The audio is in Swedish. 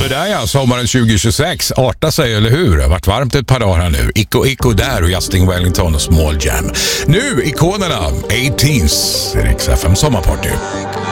Sådär ja, sommaren 2026. Arta sig, eller hur? Det har varit varmt ett par dagar här nu. Icko där och Justin Wellington och Small Jam. Nu, ikonerna, 18s, Rix FM Sommarparty.